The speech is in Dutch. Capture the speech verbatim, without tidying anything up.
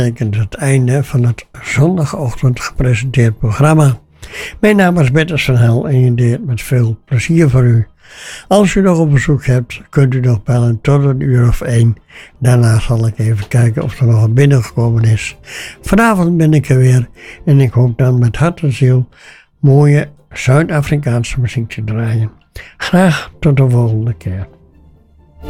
betekent het einde van het zondagochtend gepresenteerd programma. Mijn naam is Bertus van Hel en je deed met veel plezier voor u. Als u nog op bezoek hebt, kunt u nog bellen tot een uur of één. Daarna zal ik even kijken of er nog wat binnengekomen is. Vanavond ben ik er weer en ik hoop dan met hart en ziel mooie Zuid-Afrikaanse muziek te draaien. Graag tot de volgende keer.